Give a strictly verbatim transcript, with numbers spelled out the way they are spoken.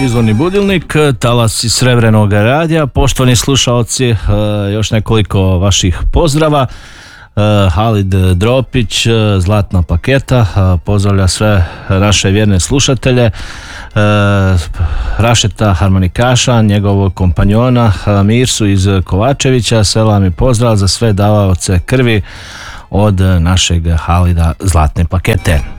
Izvorni budilnik, talas iz Srebrenog radija. Poštovani slušalci, još nekoliko vaših pozdrava. Halid Dropić, Zlatna paketa, pozdravlja sve naše vjerne slušatelje. Rašeta harmonikaša, njegovog kompanjona Mirsu iz Kovačevića, selam i pozdrav za sve davaoce krvi od našeg Halida Zlatne pakete.